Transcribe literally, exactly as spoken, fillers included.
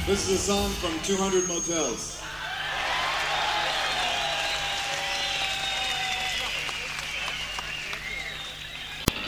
This is a song from two hundred Motels.